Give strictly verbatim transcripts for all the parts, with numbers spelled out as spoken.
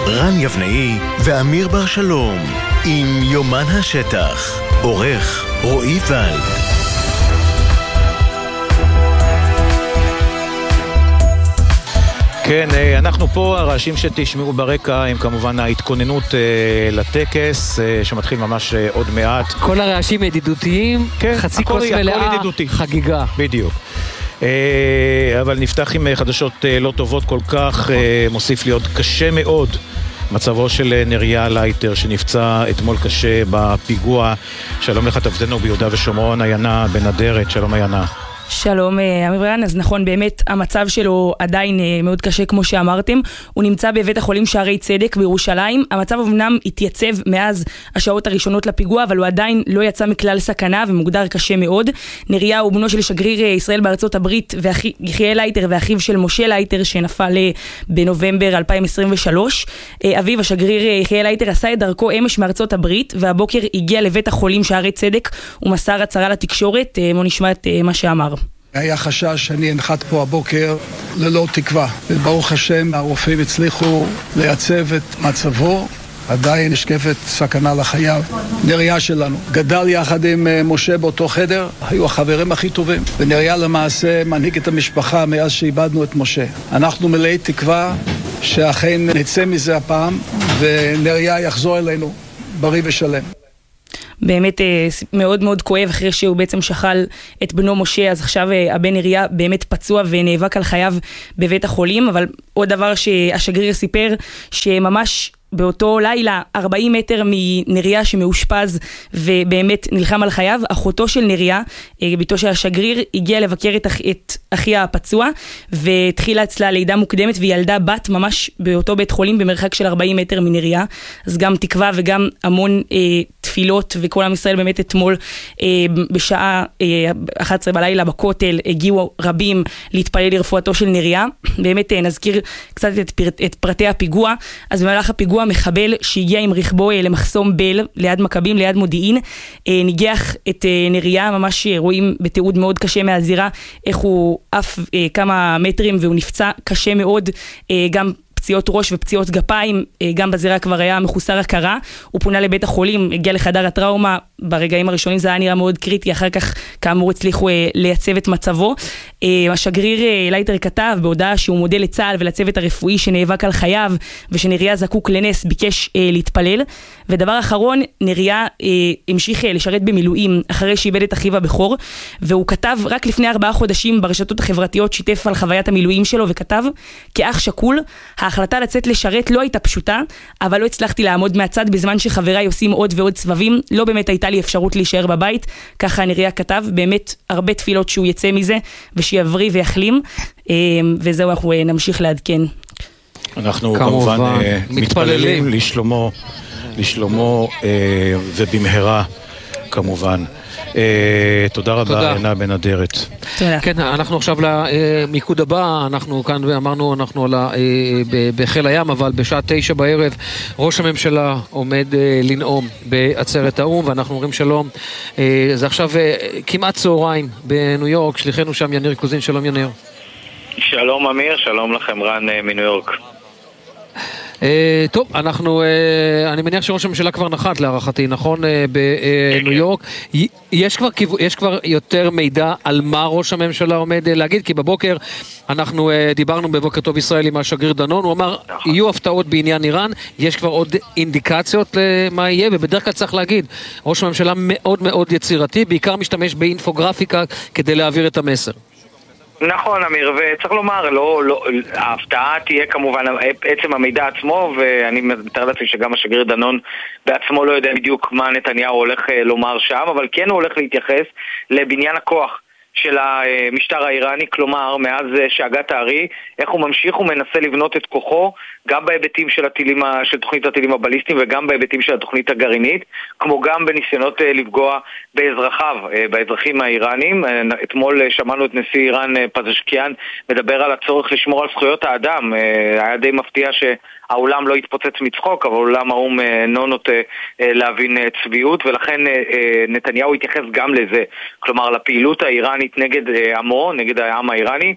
רן יבנאי ואמיר בר שלום עם יומן השטח. עורך רועי ולד. כן, אנחנו פה, הרעשים שתשמעו ברקע הם כמובן ההתכוננות לטקס שמתחיל ממש עוד מעט. כל הרעשים ידידותיים, כן, חצי הכל, כוס הכל מלאה, ידידותי. חגיגה. בדיוק. אבל נפתח עם חדשות לא טובות כל כך, מוסיף להיות קשה מאוד מצבו של נריה לייטר שנפצע אתמול קשה בפיגוע. שלום לך תפדנו ביהודה ושומרון, עיינה בנדרת, שלום עיינה. שלום אמיר רן, אז נכון, באמת המצב שלו עדיין מאוד קשה כמו שאמרתם. הוא נמצא בבית החולים שערי צדק בירושלים. המצב אמנם התייצב מאז השעות הראשונות לפיגוע, אבל הוא עדיין לא יצא מכלל סכנה ומוגדר קשה מאוד. נריה הוא בנו של שגריר ישראל בארצות הברית ויחיאל לייטר ואחיו של משה לייטר שנפל בנובמבר אלפיים עשרים ושלוש. אביו השגריר יחיאל לייטר עשה את דרכו אמש מארצות הברית, והבוקר הגיע לבית החולים שערי צדק ומסר הצהרה לתקשורת. בוא נשמע את מה שאמר. היה חשש שאני אנחת פה הבוקר ללא תקווה, וברוך השם הרופאים הצליחו לייצב את מצבו. עדיין נשקפת סכנה לחייו. נריה שלנו גדל יחד עם משה באותו חדר, היו החברים הכי טובים, ונריה למעשה מנהיג את המשפחה מאז שאיבדנו את משה. אנחנו מלאי תקווה שאכן נצא מזה הפעם ונריה יחזור אלינו בריא ושלם. באמת מאוד מאוד כואב, אחרי שהוא בעצם שחל את בנו משה, אז עכשיו הבן נריה באמת פצוע ונאבק על חייו בבית החולים. אבל עוד דבר שהשגריר סיפר, שממש באותו לילה ארבעים מטר מנריה שמאושפז ובאמת נלחם על חייו, אחותו של נריה, ביתו של השגריר, הגיעה לבקר את, אח, את אחיה הפצוע, והתחילה אצלה לידה מוקדמת וילדה בת ממש באותו בית חולים במרחק של ארבעים מטר מנריה. אז גם תקווה וגם המון אה, תפילות, וכל עם ישראל באמת אתמול אה, בשעה אה, אחת עשרה בלילה בכותל הגיעו רבים להתפלל לרפואתו של נריה. באמת אה, נזכיר קצת את, פרט, את פרטי הפיגוע. אז במהלך הפיגוע מחבל שהגיע עם רכבו למחסום בל ליד מכבים, ליד מודיעין, ניגח את נריה. ממש רואים בתיעוד מאוד קשה מהזירה איך הוא אף כמה מטרים והוא נפצע קשה מאוד, גם פציעות ראש ופציעות גפיים. גם בזירה כבר היה מחוסר הכרה. הוא פונה לבית החולים, הגיע לחדר הטראומה. ברגעים הראשונים זה היה נראה מאוד קריטי, אחר כך כאמור הצליחו לייצב את מצבו. השגריר לייטר כתב בהודעה שהוא מודה לצה"ל ולצוות הרפואי שנאבק על חייו, ושנריה זקוק לנס, ביקש להתפלל. ודבר אחרון, נריה המשיך לשרת במילואים אחרי שאיבד את אחיו הבכור, והוא כתב רק לפני ארבעה חודשים ברשתות החברתיות, שיתף על חוויית המילואים שלו וכתב: כאח שקול, ההחלטה לצאת לשרת לא הייתה פשוטה, אבל לא הצלחתי לעמוד מהצד בזמן שחבריי עושים עוד ועוד סבבים. לא באמת הייתה לי אפשרות להישאר בבית. ככה נריה כתב. באמת הרבה תפילות שהוא יצא מזה ושיבריא ויחלים, וזהו, אנחנו נמשיך לעדכן. אנחנו כמובן מתפללים לשלומו, לשלומו ובמהרה כמובן. תודה רבה עינה בנדרת. כן, אנחנו עכשיו למיקוד הבא. אנחנו כאן אמרנו, אנחנו בחיל הים, אבל בשעה תשע בערב ראש הממשלה עומד לנאום בעצרת האו"ם, ואנחנו אומרים שלום. זה עכשיו כמעט צהריים בניו יורק. שליחנו שם יניר קוזין. שלום יניר. שלום אמיר, שלום לכם רן מניו יורק. טוב, אנחנו, אני מניח שראש הממשלה כבר נחת להערכתי, נכון, בניו יורק. יש כבר, יש כבר יותר מידע על מה ראש הממשלה עומד להגיד? כי בבוקר אנחנו דיברנו בבוקר טוב ישראל עם השגריר דנון, הוא אמר יהיו הפתעות בעניין איראן. יש כבר עוד אינדיקציות למה יהיה, ובדרך כלל צריך להגיד, ראש הממשלה מאוד מאוד יצירתי, בעיקר משתמש באינפוגרפיקה כדי להעביר את המסר. נכון אמיר, וצריך לומר, לא, לא, ההפתעה תהיה כמובן עצם המידע עצמו, ואני מתאר לעצמי שגם השגריר דנון בעצמו לא יודע בדיוק מה נתניהו הולך לומר שם, אבל כן הוא הולך להתייחס לבניין הכוח של המשטר האיראני, כלומר מאז שהגת הארי, איך הוא ממשיך ומנסה לבנות את כוחו גם בהיבטים של, הטילים, של תוכנית הטילים הבליסטיים וגם בהיבטים של התוכנית הגרעינית, כמו גם בניסיונות לפגוע באזרחיו, באזרחים האיראנים. אתמול שמענו את נשיא איראן פזשקיאן מדבר על הצורך לשמור על זכויות האדם. היה די מפתיע שהעולם לא התפוצץ מצחוק, אבל העולם האום לא נוטה להבין צביעות, ולכן נתניהו התייחס גם לזה, כלומר לפעילות האיראנית נגד עמו, נגד העם האיראני,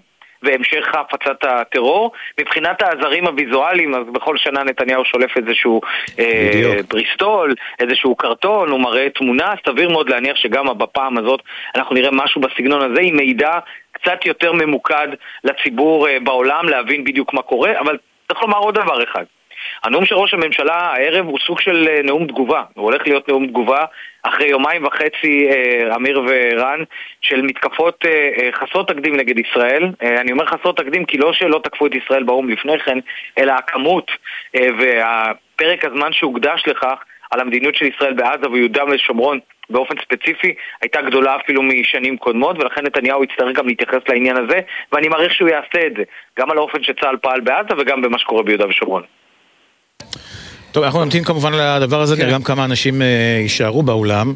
והמשך הפצת הטרור. מבחינת העזרים הוויזואליים, אז בכל שנה נתניהו שולף איזשהו אה, בריסטול, איזשהו קרטון, הוא מראה תמונה, סביר מאוד להניח שגם בפעם הזאת אנחנו נראה משהו בסגנון הזה, עם מידע קצת יותר ממוקד לציבור אה, בעולם, להבין בדיוק מה קורה, אבל צריך לומר עוד דבר אחד. הנאום של ראש הממשלה הערב הוא סוג של נאום תגובה, הוא הולך להיות נאום תגובה אחרי יומיים וחצי, אה, אמיר ורן, של מתקפות אה, חסרות תקדים נגד ישראל. אה, אני אומר חסרות תקדים כי לא שלא תקפו את ישראל באום לפני כן, אלא הכמות אה, והפרק הזמן שהוקדש לכך על המדיניות של ישראל בעזה ויהודה ושומרון באופן ספציפי הייתה גדולה אפילו משנים קודמות, ולכן נתניהו יצטרך גם להתייחס לעניין הזה, ואני מעריך שהוא יעשה את זה, גם על האופן שצה"ל פעל בעזה וגם במה שקורה ביהודה ושומרון. טוב, אנחנו נמתין כמובן לדבר הזה, נראה גם כמה אנשים יישארו באולם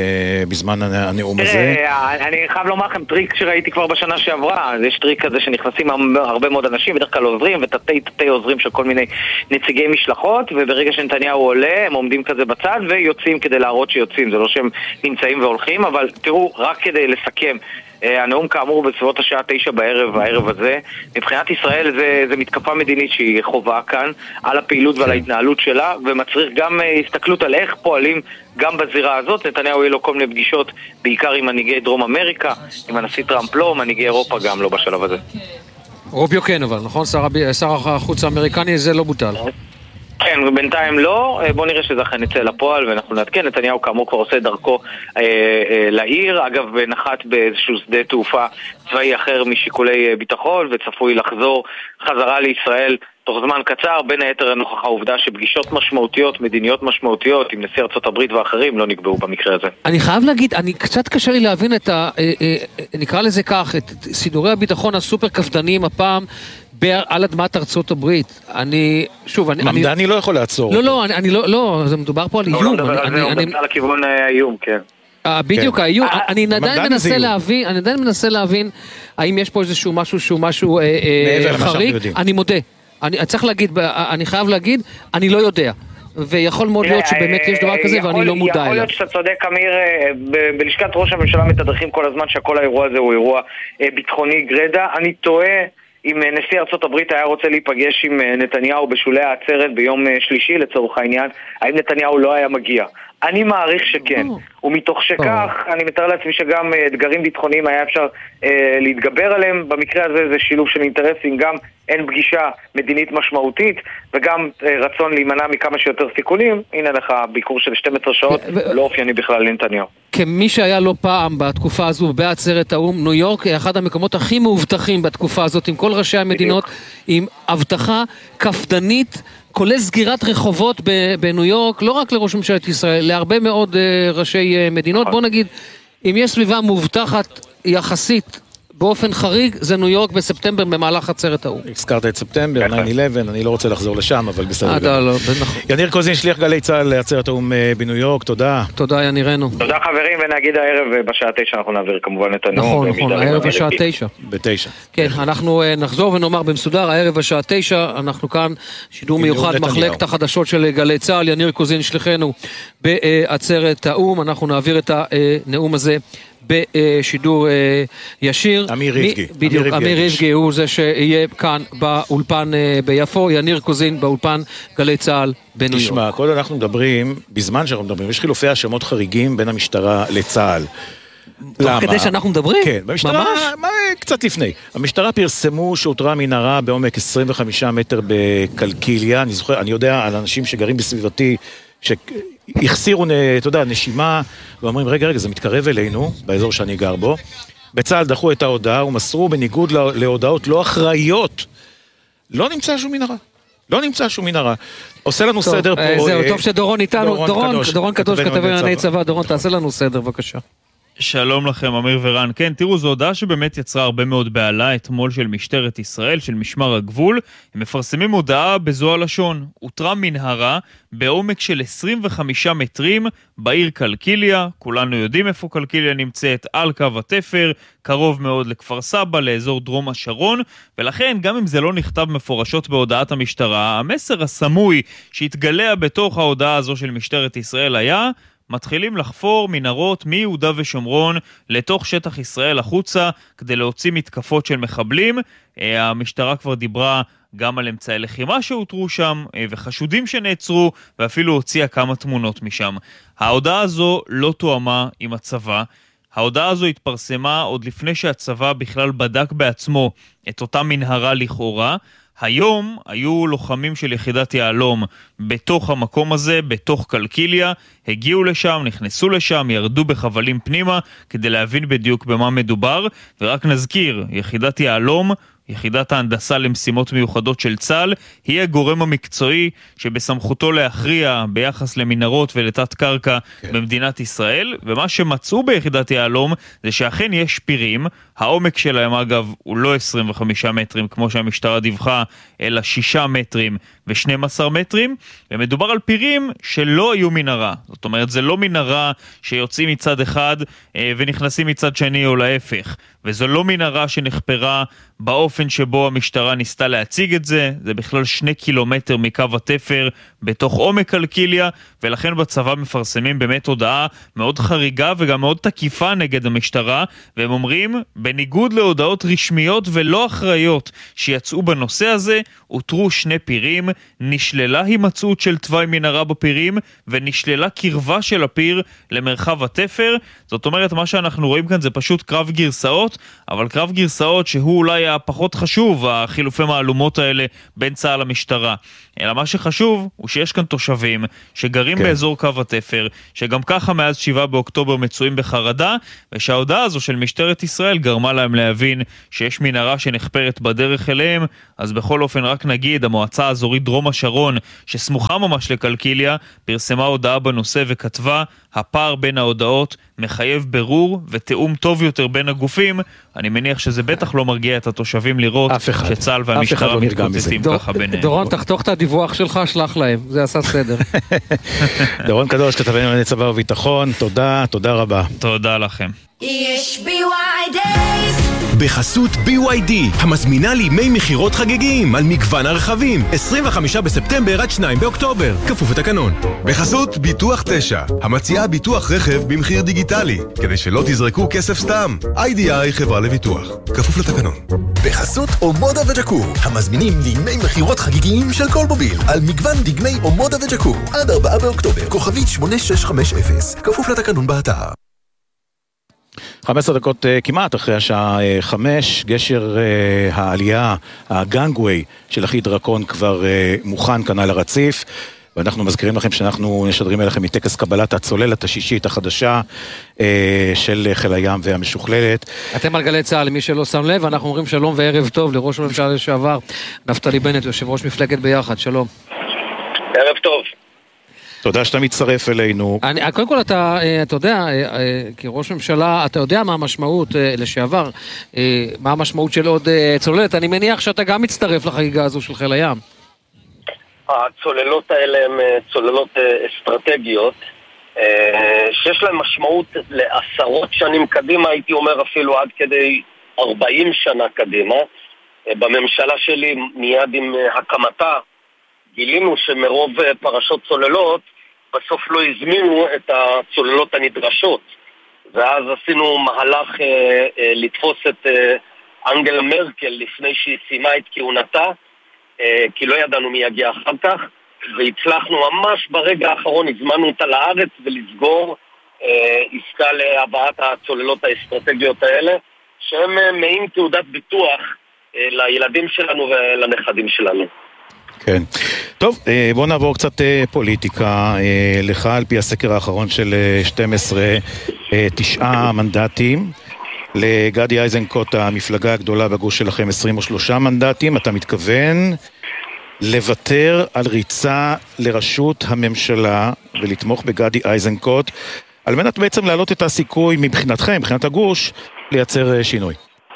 בזמן הנאום הזה. אני חייב לומר לכם טריק שראיתי כבר בשנה שעברה, יש טריק כזה שנכנסים הרבה מאוד אנשים, בדרך כלל עוזרים ותתי תתי עוזרים של כל מיני נציגי משלחות, וברגע שנתניהו עולה הם עומדים כזה בצד ויוצאים כדי להראות שיוצאים, זה לא שהם נמצאים והולכים, אבל תראו, רק כדי לסכם, הנאום כאמור בסביבות השעה תשע בערב, הערב הזה. מבחינת ישראל זה, זה מתקפה מדינית שהיא חובה כאן על הפעילות ועל ההתנהלות שלה, ומצריך גם הסתכלות על איך פועלים גם בזירה הזאת. נתניהו יהיה לו כל מיני פגישות, בעיקר עם מנהיגי דרום אמריקה, עם הנשיא טראמפ לא, מנהיגי אירופה גם לא בשלב הזה. רוביו כן אבל, נכון? שר, שר החוץ האמריקני זה לא בוטל. כן, בינתיים לא, בוא נראה שזה אכן יצא לפועל ואנחנו נתקן. נתניהו כאמור כבר עושה דרכו אה, אה, לעיר, אגב נחת באיזשהו שדה תעופה צבאי אחר משיקולי ביטחון וצפוי לחזור חזרה לישראל תוך זמן קצר, בין היתר נוכח העובדה שפגישות משמעותיות, מדיניות משמעותיות עם נשיא ארצות הברית ואחרים לא נקבעו במקרה הזה. אני חייב להגיד, אני קצת קשה לי להבין את ה... אה, אה, נקרא לזה כך, את סידורי הביטחון הסופר כפתניים הפעם על אדמת ארצות הברית. אני, שוב, אני... ממדני לא יכול לעצור. לא, לא, אני לא, לא, זה מדובר פה על איום. לא מדבר על זה, הוא מדבר על הכיוון האיום, כן. בדיוק, האיום. אני עדיין מנסה להבין, אני עדיין מנסה להבין האם יש פה איזשהו משהו שהוא משהו חריג. אני מודה. אני צריך להגיד, אני חייב להגיד, אני לא יודע. ויכול מאוד להיות שבאמת יש דבר כזה ואני לא מודע אליו. יכול להיות שאתה צודק, אמיר, בלשכת ראש הממשלה מתדרכים כל הזמן שכל האירוע הזה הוא אירוע ביטחוני גרדה. אני טועה אם נשיא ארצות הברית היה רוצה להיפגש עם נתניהו בשולי העצרת ביום שלישי לצורך העניין, האם נתניהו לא היה מגיע? אני מעריך שכן, ומתוך שכך אני מתאר לעצמי שגם אתגרים ביטחוניים היה אפשר אה, להתגבר עליהם. במקרה הזה זה שילוב של אינטרסים, גם אין פגישה מדינית משמעותית וגם אה, רצון להימנע מכמה שיותר סיכונים. הנה לך ביקור של שתים עשרה שעות, לא אופייני בכלל לנתניהו. כמי שהיה לא פעם בתקופה הזו בעצרת האום, ניו יורק היא אחד המקומות הכי מאובטחים בתקופה הזאת, עם כל ראשי המדינות, עם הבטחה קפדנית, כולל סגירת רחובות בניו יורק, לא רק לראש ממשלת ישראל, להרבה מאוד ראשי מדינות. בוא נגיד, אם יש סביבה מובטחת יחסית באופן חריג, זה ניו יורק בספטמבר במהלך עצרת האום. הזכרת את ספטמבר, תשע אחת עשרה, אני לא רוצה לחזור לשם, אבל בסדר. לא, נכון. יניר קוזין, שליח גלי צה"ל לעצרת האום בניו יורק, תודה. תודה ינירנו. תודה חברים, ונגיד הערב בשעה תשע אנחנו נעביר כמובן את הנאום. נכון, נכון, הערב בשעה תשע. בתשע. כן, אנחנו נחזור ונאמר במסודר, הערב בשעה תשע, אנחנו כאן, שידור מיוחד, מחלקת החדשות של גלי צה"ל, יניר קוזין שליחנו בעצרת האום, אנחנו נעביר את הנאום הזה בשידור ישיר. אמיר ריבגי. בדיוק, אמיר ריבגי הוא זה שיהיה כאן באולפן ביפו, יניר קוזין באולפן גלי צה"ל בניו יורק. תשמע, כל אנחנו מדברים, בזמן שאנחנו מדברים, יש חילופי האשמות חריגים בין המשטרה לצה"ל. למה? כדי שאנחנו מדברים? כן, במשטרה, ממש? קצת לפני. המשטרה פרסמו שאותרה מנהרה בעומק עשרים וחמישה מטר בקלקיליה. אני זוכר, אני יודע על אנשים שגרים בסביבתי, שהחסירו, אתה יודע, נשימה, ואומרים, רגע, רגע, זה מתקרב אלינו, באזור שאני גר בו. בצה"ל דחו את ההודעה, ומסרו בניגוד להודעות לא אחראיות. לא נמצא שום מנהרה. לא נמצא שום מנהרה. עושה לנו טוב, סדר פה. זהו, טוב שדורון איתנו. דורון, דורון קדוש, דורון קדוש כתבי ענייני צבא. דורון, תעשה לנו סדר, בבקשה. שלום לכם, אמיר ורן. כן, תראו, זו הודעה שבאמת יצרה הרבה מאוד בעלה אתמול של משטרת ישראל, של משמר הגבול. הם מפרסמים הודעה בזו הלשון. הותרה מנהרה בעומק של עשרים וחמישה מטרים בעיר קלקיליה. כולנו יודעים איפה קלקיליה נמצאת, על קו התפר, קרוב מאוד לכפר סבא, לאזור דרום השרון, ולכן גם אם זה לא נכתב מפורשות בהודעת המשטרה, המסר הסמוי שהתגלה בתוך ההודעה הזו של משטרת ישראל היה: מתחילים לחפור מנהרות מיהודה ושומרון לתוך שטח ישראל החוצה כדי להוציא מתקפות של מחבלים. המשטרה כבר דיברה גם על אמצעי לחימה שהותרו שם וחשודים שנעצרו, ואפילו הוציאה כמה תמונות משם. ההודעה הזו לא תואמה עם הצבא. ההודעה הזו התפרסמה עוד לפני שהצבא בכלל בדק בעצמו את אותה מנהרה לכאורה. היום היו לוחמים של יחידת יעלום בתוך המקום הזה, בתוך קלקיליה, הגיעו לשם, נכנסו לשם, ירדו בחבלים פנימה כדי להבין בדיוק במה מדובר. ורק נזכיר, יחידת יעלום, יחידת ההנדסה למשימות מיוחדות של צה"ל, היא הגורם המקצועי שבסמכותו להכריע ביחס למנהרות ולתת קרקע כן. במדינת ישראל. ומה שמצאו ביחידת יעלום זה שאכן יש פירים, העומק שלהם אגב הוא לא עשרים וחמישה מטרים כמו שהמשטרה דיווחה, אלא שישה מטרים ו-שנים עשר מטרים, ומדובר על פירים שלא היו מנהרה. זאת אומרת, זה לא מנהרה שיוצאים מצד אחד אה, ונכנסים מצד שני או להפך, וזו לא מנהרה שנחפרה באופן שבו המשטרה ניסתה להציג את זה. זה בכלל שני קילומטר מקו התפר בתוך עומק קלקיליה, ולכן בצבא מפרסמים באמת הודעה מאוד חריגה וגם מאוד תקיפה נגד המשטרה, והם אומרים, בניגוד להודעות רשמיות ולא אחראיות שיצאו בנושא הזה, הותרו שני פירים, נשללה הימצאות של תוואי מנהרה בפירים, ונשללה קרבה של הפיר למרחב התפר. זאת אומרת, מה שאנחנו רואים כאן זה פשוט קרב גרסאות, אבל קרב גרסאות שהוא אולי הפחות חשוב, החילופי מהלומות האלה בין צה"ל למשטרה. אלא מה שחשוב הוא שיש כאן תושבים שגרים כן. באזור קו התפר, שגם ככה מאז שבעה באוקטובר מצויים בחרדה, ושההודעה הזו של משטרת ישראל גרמה להם להבין שיש מנהרה שנחפרת בדרך אליהם. אז בכל אופן רק נגיד, המועצה האזורית דרום השרון, שסמוכה ממש לקלקיליה, פרסמה הודעה בנושא וכתבה, הפער בין ההודעות מחייב ברור ותאום טוב יותר בין הגופים. אני מניח שזה בטח לא מרגיע את התושבים לראות שצה"ל והמשטרה לא מתקוצצים ככה ביניהם. דורון, תחתוך את הדיווח שלך, שלח להם, זה עשה סדר. דורון קדוש, כתבנו לענייני צבא וביטחון, תודה, תודה רבה. תודה לכם. יש בי וואי דייז בחסות בי וואי די, המזמינה לימי מחירות חגיגיים על מגוון הרכבים, עשרים וחמישה בספטמבר עד שניים באוקטובר, כפוף לתקנון. בחסות ביטוח תשע, המציעה ביטוח רכב במחיר דיגיטלי, כדי שלא תזרקו כסף סתם. איי די איי חברה לביטוח, כפוף לתקנון. בחסות אומודה וג'קור, המזמינים לימי מחירות חגיגיים של כל מוביל, על מגוון דגמי אומודה וג'קור, עד ארבעה באוקטובר, כוכבית שמונה שש חמש אפס, כפוף לתקנון באתר. חמש עשרה דקות כמעט אחרי השעה חמש, גשר העלייה, הגנגווי של אחי דרקון כבר מוכן כאן על הרציף, ואנחנו מזכירים לכם שאנחנו נשדרים אליכם מטקס קבלת הצוללת השישית החדשה של חיל הים והמשוכללת. אתם על גלי צה"ל, למי שלא שם לב, אנחנו אומרים שלום וערב טוב לראש הממשלה לשעבר נפתלי בנט, יושב ראש מפלגת ביחד. שלום. ערב טוב. תודה שאתה מצטרף אלינו. אני, קודם כל אתה, אתה יודע, כראש ממשלה, אתה יודע מה המשמעות לשעבר, מה המשמעות של עוד צוללת. אני מניח שאתה גם מצטרף לחגיגה הזו של חיל הים. הצוללות האלה הן צוללות אסטרטגיות, שיש להן משמעות לעשרות שנים קדימה, הייתי אומר אפילו עד כדי ארבעים שנה קדימה. בממשלה שלי, מיד עם הקמתה, גילינו שמרוב פרשות צוללות, בסוף לא הזמינו את הצוללות הנדרשות. ואז עשינו מהלך אה, אה, לתפוס את אה, אנגלה מרקל לפני שהיא סיימה את כהונתה, אה, כי לא ידענו מי יגיע אחר כך, והצלחנו ממש ברגע האחרון, הזמנו אותה לארץ ולסגור אה, עסקה להבאת הצוללות האסטרטגיות האלה, שהם אה, מעין תעודת ביטוח אה, לילדים שלנו ולנכדים שלנו. כן. טוב, בואו נעבור קצת פוליטיקה. לך על פי הסקר האחרון של שתים עשרה, תשעה מנדטים. לגדי איזנקוט, המפלגה הגדולה בגוש שלכם, עשרים ושלושה מנדטים. אתה מתכוון לוותר על ריצה לראשות הממשלה ולתמוך בגדי איזנקוט, על מנת בעצם להעלות את הסיכוי מבחינתכם, מבחינת הגוש, לייצר שינוי.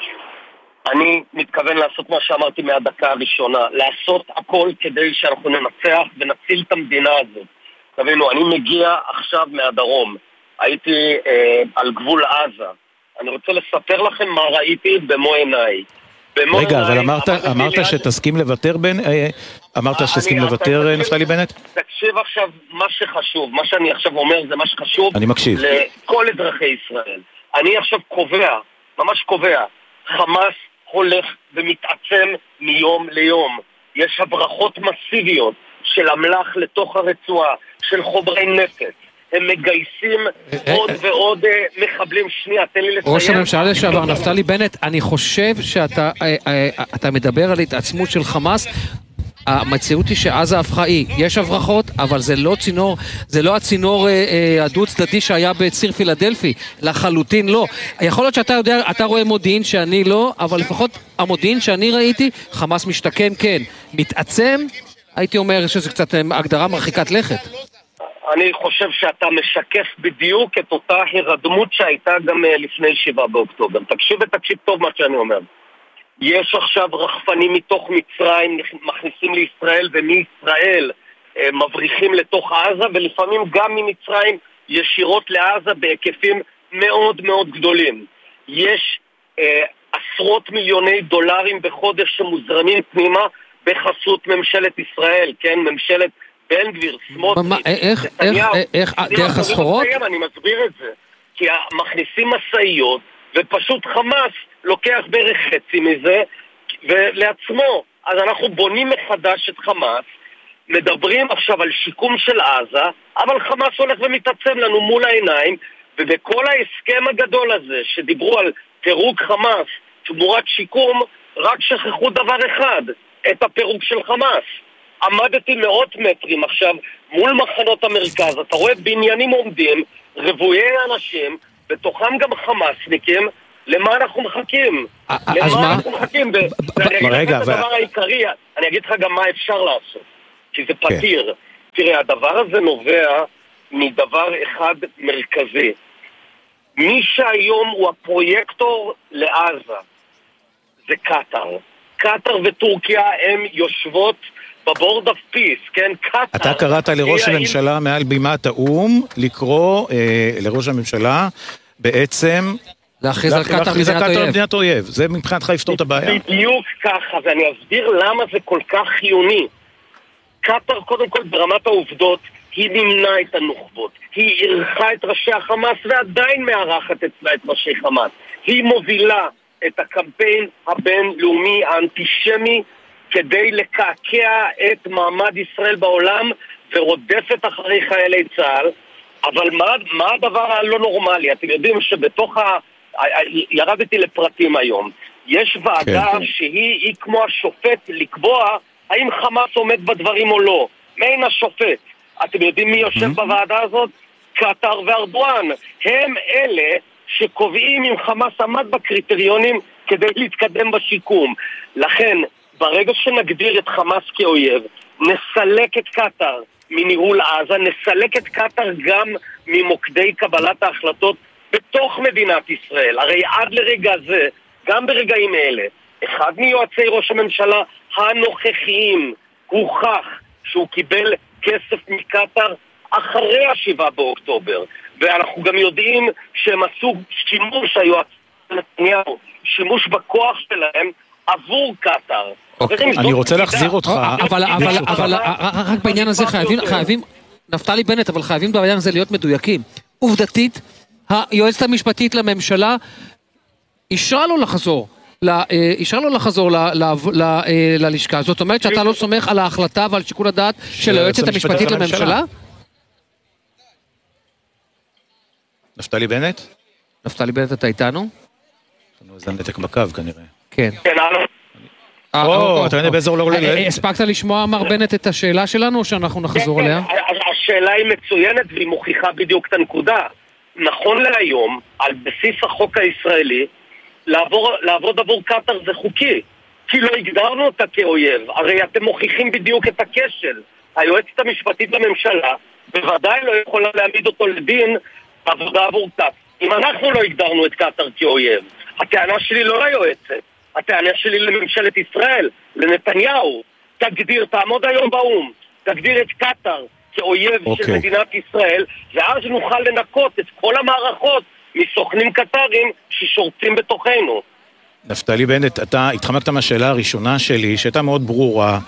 אני מתכוון לעשות מה שאמרתי מהדקה הראשונה, לעשות הכל כדי שאנחנו ננצח ונציל את המדינה הזאת. תבינו, אני מגיע עכשיו מהדרום, הייתי אה, על גבול עזה, אני רוצה לספר לכם מה ראיתי במו עיניי. במו רגע, עיניי, אבל אמרת, אמרת שתסכים לוותר בין, אה, אמרת שתסכים לוותר, נפתלי בנט? תקשיב עכשיו, מה שחשוב, מה שאני עכשיו אומר זה מה שחשוב. אני מקשיב. לכל אזרחי ישראל. אני עכשיו קובע, ממש קובע, חמאס הולך ומתעצם מיום ליום. יש הברחות מסיביות של אמל"ח לתוך הרצועה, של חומרי נפץ. הם מגייסים עוד ועוד מחבלים. שנייה, תן לי לסיים. ראש הממשלה לשעבר, נפתלי בנט, אני חושב שאתה אתה מדבר על התעצמות של חמאס. המציאות היא שעזה הפכה אי, יש הברחות, אבל זה לא צינור, זה לא הצינור הדו צדדי שהיה בציר פילדלפי, לחלוטין לא. יכול להיות שאתה יודע, אתה רואה מודיעין שאני לא, אבל לפחות המודיעין שאני ראיתי, חמאס משתקם כן, מתעצם, הייתי אומר שזה קצת הגדרה מרחיקת לכת. אני חושב שאתה משקף בדיוק את אותה הרדמות שהייתה גם לפני שבעה באוקטובר. תקשיב ותקשיב טוב מה שאני אומר. יש עכשיו רחפנים מתוך מצרים, מכניסים לישראל, ומישראל אה, מבריחים לתוך עזה, ולפעמים גם ממצרים ישירות לעזה בהיקפים מאוד מאוד גדולים. יש אה, עשרות מיליוני דולרים בחודש שמוזרמים פנימה בחסות ממשלת ישראל, כן? ממשלת בן גביר, סמוטריץ', איך, איך, איך, דרך הסחורות? אני מסביר את זה. כי מכניסים מסעיות, ופשוט חמאס לוקח בערך חצי מזה ולעצמו. אז אנחנו בונים מחדש את חמאס, מדברים עכשיו על שיקום של עזה, אבל חמאס הולך ומתעצם לנו מול העיניים, ובכל ההסכם הגדול הזה שדיברו על פירוק חמאס תמורת שיקום, רק שכחו דבר אחד, את הפירוק של חמאס. עמדתי מאות מטרים עכשיו מול מחנות המרכז, אתה רואה בניינים עומדים, רבויי אנשים, בתוכם גם חמאסניקים. למה אנחנו מחכים? למה אנחנו מחכים? ואני אגיד לך את הדבר העיקרי, אני אגיד לך גם מה אפשר לעשות, כי זה פתיר. תראה, הדבר הזה נובע מדבר אחד מרכזי. מי שהיום הוא הפרויקטור לעזה זה קטר. קטר וטורקיה הם יושבות בבורד אוף פיס, כן? קטר. אתה קראת לראש הממשלה מעל בימת האום לקרוא לראש הממשלה בעצם להכריז על קטר מדינת אויב. זה מבחינתך יפתור את הבעיה? בדיוק ככה, ואני אסביר למה זה כל כך חיוני. קטר קודם כל ברמת העובדות היא נמנעה את הנוח'בות, היא ערכה את ראשי החמאס ועדיין מארחת אצלה את ראשי חמאס. היא מובילה את הקמפיין הבינלאומי האנטישמי כדי לקעקע את מעמד ישראל בעולם ורודפת אחרי חיילי צה"ל. אבל מה, מה הדבר הלא נורמלי? אתם יודעים שבתוך ה... ירדתי לפרטים היום. יש ועדה כן. שהיא היא כמו השופט לקבוע האם חמאס עומד בדברים או לא. מעין השופט. אתם יודעים מי יושב mm-hmm. בוועדה הזאת? קטר וארדואן. הם אלה שקובעים אם חמאס עמד בקריטריונים כדי להתקדם בשיקום. לכן, ברגע שנגדיר את חמאס כאויב, נסלק את קטר מניהול עזה, נסלק את קטר גם ממוקדי קבלת ההחלטות בתוך מדינת ישראל. הרי עד לרגע זה, גם ברגעים אלה, אחד מיועצי ראש הממשלה הנוכחיים הוכח שהוא קיבל כסף מקטר אחרי השבעה באוקטובר. ואנחנו גם יודעים שהם עשו שימוש, היועצי נתניהו, שימוש בכוח שלהם עבור קטר. אני רוצה להחזיר אותך. אבל רק בעניין הזה חייבים, נפתלי בנט, אבל חייבים בעניין הזה להיות מדויקים. עובדתית, היועצת המשפטית לממשלה אישרה לו לחזור, אישרה לו לחזור ללשכה. זאת אומרת שאתה לא סומך על ההחלטה ועל שיקול הדעת של היועצת המשפטית לממשלה? נפתלי בנט? נפתלי בנט, אתה איתנו? זה נתק בקו כנראה. כן. או, אתה יודע באיזה עולה עולה. הספקת לשמוע, מר בנט, את השאלה שלנו, או שאנחנו נחזור עליה? השאלה היא מצוינת והיא מוכיחה בדיוק את הנקודה. נכון להיום, על בסיס החוק הישראלי, לעבוד עבור קטר זה חוקי. כי לא הגדרנו אותה כאויב. הרי אתם מוכיחים בדיוק את הכשל. היועצת המשפטית לממשלה בוודאי לא יכולה להעמיד אותו לדין בעבודה עבור קטר. אם אנחנו לא הגדרנו את קטר כאויב, הטענה שלי לא ליועצת. הטענה שלי לממשלת ישראל, לנתניהו, תגדיר, תעמוד היום באום, תגדיר את קטר כאויב okay. של מדינת ישראל, ואז נוכל לנקות את כל המערכות מסוכנים קטרים ששורצים בתוכנו. נפתלי בנט, אתה התחמקת מהשאלה הראשונה שלי, שהייתה מאוד ברורה.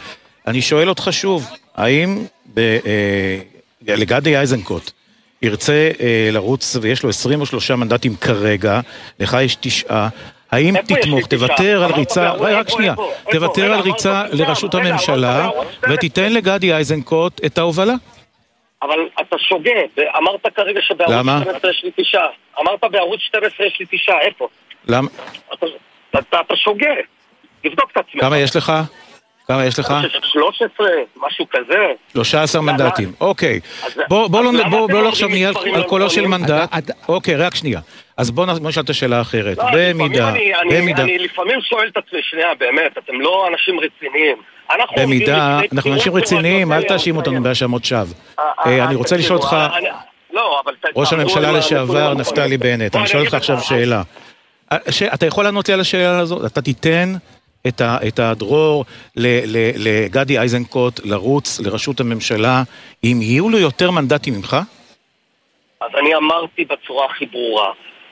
אני שואל אותך שוב, האם ב, אה, לגדי איזנקוט ירצה אה, לרוץ ויש לו עשרים ושלושה מנדטים כרגע, לך יש תשעה, האם תתמוך, תוותר על ריצה, רק שנייה, תוותר על ריצה לראשות הממשלה ותיתן לגדי איזנקוט את ההובלה? אבל אתה שוגה, אמרת כרגע שבערוץ שתים עשרה יש לי תשעה, אמרת בערוץ שתים עשרה יש לי תשעה, איפה? למה? אתה, אתה, אתה שוגה, תבדוק את עצמך. כמה יש לך? כמה יש לך? שלוש עשרה, משהו כזה. שלושה עשר מנדטים, אוקיי. בוא לא עכשיו נהיה על קולו של מנדט. אוקיי, רק שנייה. אז בוא נשאל את השאלה האחרת. במידה, במידה. אני לפעמים שואל את עצמי, שנייה, באמת, אתם לא אנשים רציניים. במידה, אנחנו אנשים רציניים, אל תאשים אותנו בהאשמות שווא. אני רוצה לשאול אותך, ראש הממשלה לשעבר נפתלי בנט, אני שואל אותך עכשיו שאלה. אתה יכול לענות לי על השאלה הזאת? אתה תיתן את הדרור לגדי איזנקוט לרוץ לראשות הממשלה, אם יהיו לו יותר מנדטים ממך? אז אני אמרתי בצורה הכי ברורה,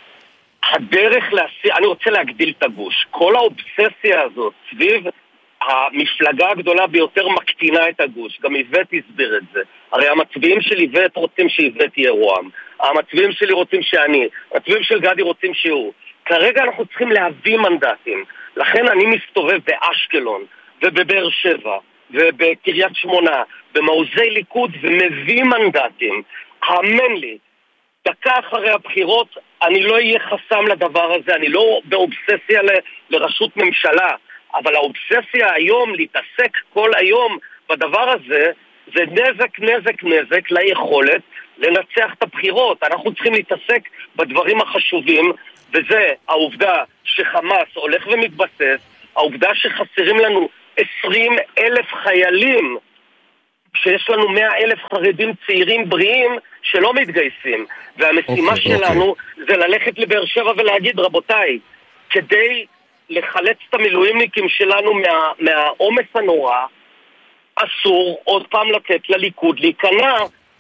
הדרך להסיע, אני רוצה להגדיל את הגוש. כל האובססיה הזאת סביב המפלגה הגדולה ביותר מקטינה את הגוש. גם איווט הסביר את זה. הרי המצביעים של איווט רוצים שאיווט יהיה רועם. המצביעים שלי רוצים שאני. המצביעים של גדי רוצים שהוא. כרגע אנחנו צריכים להביא מנדטים. לכן אני מסתובב באשקלון ובבאר שבע ובקריית שמונה, במעוזי ליכוד, ומביא מנדטים. האמן לי, דקה אחרי הבחירות אני לא אהיה חסם לדבר הזה, אני לא באובססיה ל- לראשות ממשלה, אבל האובססיה היום להתעסק כל היום בדבר הזה, זה נזק, נזק, נזק ליכולת לנצח את הבחירות. אנחנו צריכים להתעסק בדברים החשובים, וזה העובדה שחמאס הולך ומתבסס, העובדה שחסרים לנו עשרים אלף חיילים, כשיש לנו מאה אלף חרדים צעירים בריאים שלא מתגייסים. והמשימה okay, שלנו okay. זה ללכת לבאר שבע ולהגיד, רבותיי, כדי לחלץ את המילואימניקים שלנו מה, מהעומס הנורא, אסור עוד פעם לתת לליכוד להיכנע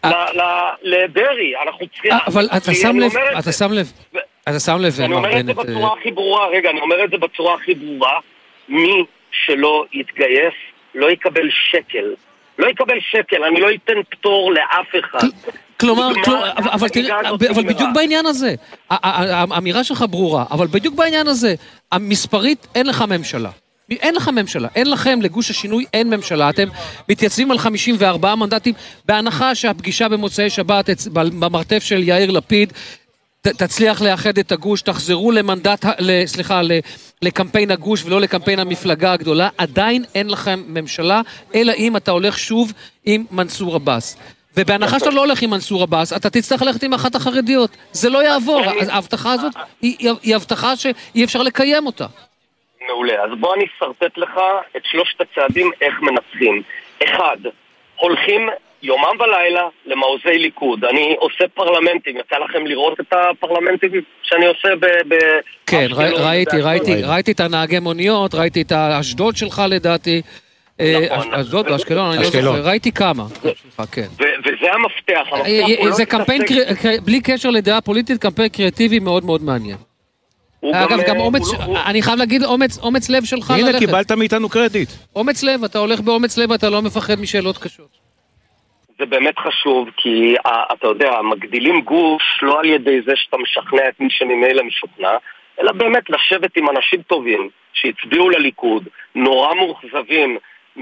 לדרי. אנחנו צריכים... אבל אתה שם לב, אתה שם לב, אתה שם לב, אני אומר את זה בצורה הכי ברורה, רגע, אני אומר את זה בצורה הכי ברורה, מי שלא יתגייס לא יקבל שקל. לא יקבל שקל, אני לא אתן פטור לאף אחד. כלומר, אבל בדיוק בעניין הזה, האמירה שלך ברורה, אבל בדיוק בעניין הזה, המספרית אין לך ממשלה. אין לך ממשלה, אין לכם לגוש השינוי, אין ממשלה. אתם מתייצבים על חמישים וארבעה מנדטים, בהנחה שהפגישה במוצאי שבת במרתף של יאיר לפיד, תצליח לאחד את הגוש, תחזרו למנדט, סליחה, לקמפיין הגוש ולא לקמפיין המפלגה הגדולה, עדיין אין לכם ממשלה, אלא אם אתה הולך שוב עם מנסור עבאס. ובהנחה שאתה לא הולך עם מנסור עבאס, אתה תצטרך ללכת עם אחת החרדיות. זה לא יעבור, ההבטחה הזאת היא הבטחה שאי אפשר לקיים אותה. מעולה, אז בוא אני אסרטט לך את שלושת הצעדים איך מנצחים. אחד, הולכים יומם ולילה למעוזי ליכוד. אני עושה פרלמנטים, יצא לכם לראות את הפרלמנטים שאני עושה ב... כן, ראיתי, ראיתי, ראיתי את הנהגי מוניות, ראיתי את האשדוד שלך לדעתי, אשדוד ואשקלון, אני לא זוכר, ראיתי כמה. וזה המפתח. זה קמפיין, בלי קשר לדעה פוליטית, קמפיין קריאטיבי מאוד מאוד מעניין. אגב, גם אומץ, אני חייב להגיד, אומץ לב שלך ללכת. הנה, קיבלת מאיתנו קרדיט. אומץ לב, אתה הולך באומץ לב, אתה לא מפחד משאלות קשות. זה באמת חשוב, כי אתה יודע, מגדילים גוש לא על ידי זה שאתה משכנע את מי שממילא משוכנע, אלא באמת לשבת עם אנשים טובים שהצביעו לליכוד, נורא מאוכזבים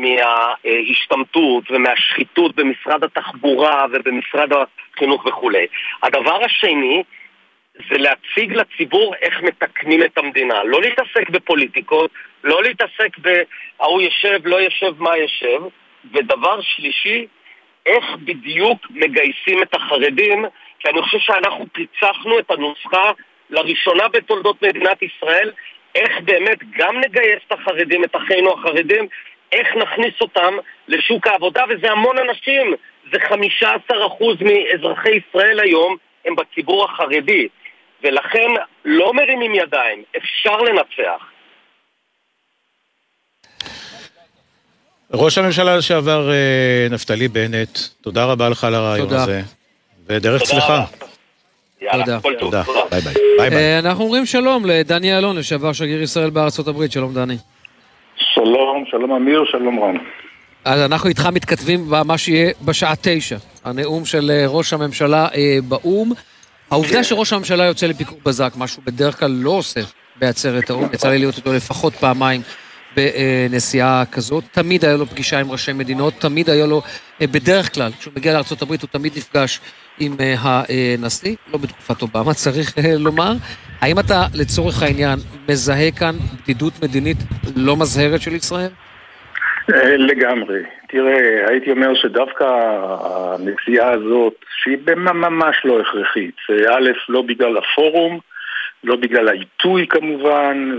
מההשתמטות ומהשחיתות במשרד התחבורה ובמשרד החינוך וכו'. הדבר השני זה להציג לציבור איך מתקנים את המדינה. לא להתעסק בפוליטיקות, לא להתעסק בהוא ישב, לא ישב, מה ישב. ודבר שלישי, איך בדיוק מגייסים את החרדים, כי אני חושב שאנחנו פיצחנו את הנוסחה לראשונה בתולדות מדינת ישראל, איך באמת גם נגייס את החרדים, את אחינו החרדים, איך נכניס אותם לשוק העבודה, וזה המון אנשים, זה חמישה עשר אחוז מאזרחי ישראל היום הם בציבור החרדי, ולכן לא מרימים ידיים, אפשר לנצח. ראש הממשלה לשעבר נפתלי בנט, תודה רבה לך על הרעיון הזה, ודרך צלחה. יאללה, כל טוב. ביי ביי. ביי. אנחנו אומרים שלום לדני אלון, לשעבר שגריר ישראל בארצות הברית. שלום דני. שלום, שלום אמיר, שלום רן. אז אנחנו איתך מתכתבים במה שיהיה בשעה תשע, הנאום של ראש הממשלה באום. העובדה שראש הממשלה יוצא לביקור בזק, משהו בדרך כלל לא עושה בעצרת האום, יצא לי להיות איתו לפחות פעמיים בנסיעה כזאת, תמיד היה לו פגישה עם ראשי מדינות, תמיד היה לו, בדרך כלל, כשהוא מגיע לארצות הברית הוא תמיד נפגש עם הנשיא, לא בתקופת אובמה, צריך לומר. האם אתה לצורך העניין מזהה כאן בדידות מדינית לא מזהרת של ישראל? לגמרי. תראה, הייתי אומר שדווקא הנסיעה הזאת, שהיא ממש לא הכרחית, א', לא בגלל הפורום, לא בגלל העיתוי כמובן,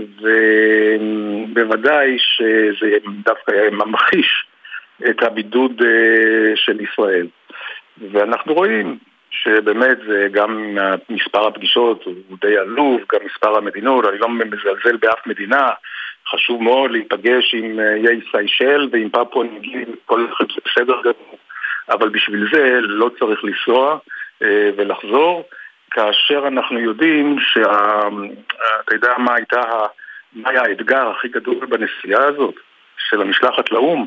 ובוודאי שזה דווקא ממחיש את הבידוד של ישראל. ואנחנו רואים שבאמת זה גם מספר הפגישות הוא די עלוב, גם מספר המדינות, אני לא מזלזל באף מדינה, חשוב מאוד להיפגש עם איי סיישל ועם פפואה ניו גיני, כל אחד זה בסדר גמור, אבל בשביל זה לא צריך לנסוע ולחזור, כאשר אנחנו יודעים שאתה יודע מה הייתה, מה היה האתגר הכי גדול בנסיעה הזאת של המשלחת לאום,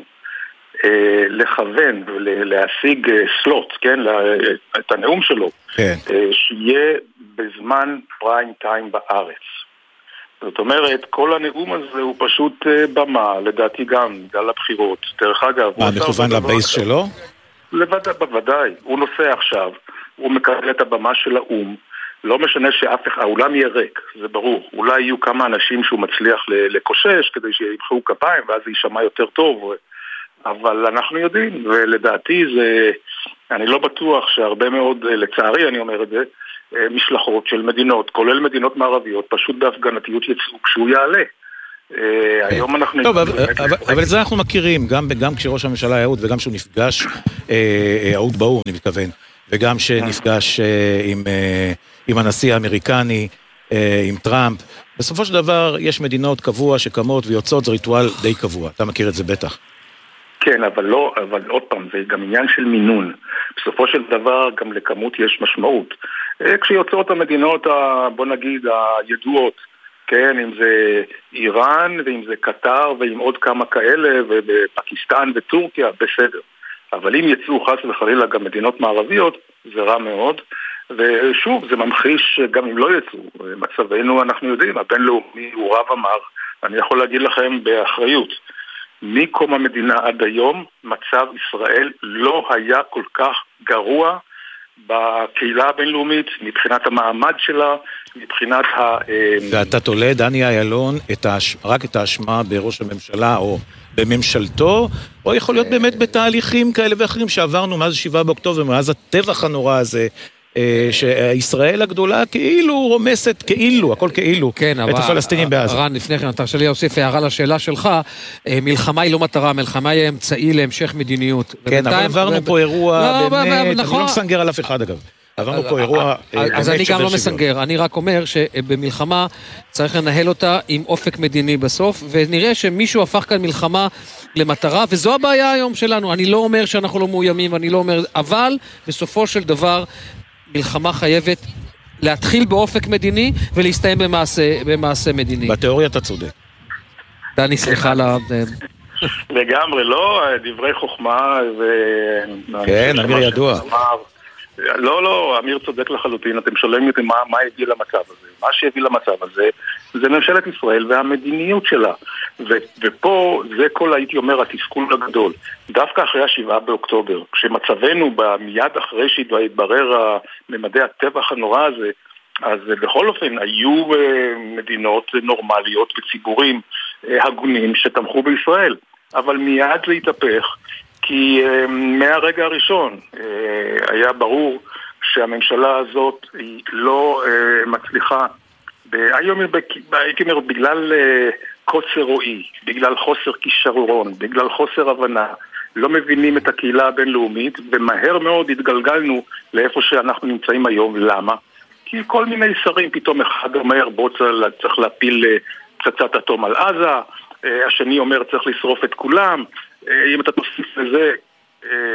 לכוון ולהשיג סלוט, כן, את הנאום שלו, כן. שיהיה בזמן פריים טיים בארץ. זאת אומרת, כל הנאום הזה הוא פשוט במה, לדעתי גם, בגלל הבחירות. דרך אגב... מה, מכוון לבייס שלו? לבד, בוודאי. הוא נוסע עכשיו, הוא מקבל את הבמה של האום, לא משנה שאף אחד, האולם יהיה ריק, זה ברור. אולי יהיו כמה אנשים שהוא מצליח לקושש, כדי שיבחרו כפיים, ואז זה יישמע יותר טוב. אבל אנחנו יודעים, ולדעתי זה... אני לא בטוח שהרבה מאוד, לצערי אני אומר את זה, משלחות של מדינות, כולל מדינות מערביות, פשוט בהפגנתיות יצאו כשהוא יעלה. היום אנחנו... טוב, אבל את זה אנחנו מכירים, גם כשראש הממשלה יעוד וגם שהוא נפגש, יעוד באום, אני מתכוון, וגם שנפגש עם הנשיא האמריקני, עם טראמפ. בסופו של דבר יש מדינות קבוע שקמות ויוצאות, זה ריטואל די קבוע. אתה מכיר את זה בטח. כן, אבל לא, אבל עוד פעם, זה גם עניין של מינון. בסופו של דבר גם לכמות יש משמעות. כשיוצאות המדינות, בוא נגיד, הידועות, כן, אם זה איראן, ואם זה קטר, ועם עוד כמה כאלה, ובפקיסטן וטורקיה, בסדר. אבל אם יצאו חס וחלילה גם מדינות מערביות, זה רע מאוד. ושוב, זה ממחיש גם אם לא יצאו. מצבנו, אנחנו יודעים, הבינלאומי הוא רב אמר. אני יכול להגיד לכם באחריות. מקום המדינה עד היום, מצב ישראל לא היה כל כך גרוע בקהילה הבינלאומית, מבחינת המעמד שלה, מבחינת ה... ואתה תולה, דני איילון, רק את האשמה בראש הממשלה או בממשלתו, או יכול להיות באמת בתהליכים כאלה ואחרים שעברנו מאז שבעה באוקטובר, מאז הטבח הנורא הזה, שישראל הגדולה כאילו רומסת, כאילו, הכל כאילו, את הפלסטינים בעזה. רן, לפני כן, אתה שלי להוסיף הערה לשאלה שלך, מלחמה היא לא מטרה, מלחמה היא אמצעי להמשך מדיניות. כן, אבל עברנו פה אירוע, באמת, אני לא מסנגר על אף אחד אגב. עברנו פה אירוע... אז אני גם לא מסנגר, אני רק אומר שבמלחמה צריך לנהל אותה עם אופק מדיני בסוף, ונראה שמישהו הפך כאן מלחמה למטרה, וזו הבעיה היום שלנו. אני לא אומר שאנחנו לא מאוימים, אני לא אומר, אבל בסופו של דבר מלחמה חייבת להתחיל באופק מדיני ולהסתיים במעשה, במעשה מדיני. בתיאוריה אתה צודק. דני, סליחה ל... לגמרי, לא, דברי חוכמה ו... כן, אמיר ידוע. לא, לא, אמיר צודק לחלוטין, אתם שואלים אותי מה, מה הביא למצב הזה. מה שהביא למצב הזה זה ממשלת ישראל והמדיניות שלה. ו, ופה זה כל, הייתי אומר, התסכול הגדול. דווקא אחרי השבעה באוקטובר, כשמצבנו מיד אחרי שהתברר ממדי הטבח הנורא הזה, אז בכל אופן היו מדינות נורמליות וציבורים הגונים שתמכו בישראל. אבל מיד זה התהפך. כי uh, מהרגע הראשון uh, היה ברור שהממשלה הזאת היא לא uh, מצליחה, היום הייתי אומר, בגלל uh, קוצר רואי, בגלל חוסר כישרון, בגלל חוסר הבנה, לא מבינים את הקהילה הבינלאומית, ומהר מאוד התגלגלנו לאיפה שאנחנו נמצאים היום. למה? כי כל מיני שרים פתאום אחד אומר בוא צריך להפיל פצצת אטום על עזה, השני אומר צריך לשרוף את כולם, אם אתה תוסיף לזה את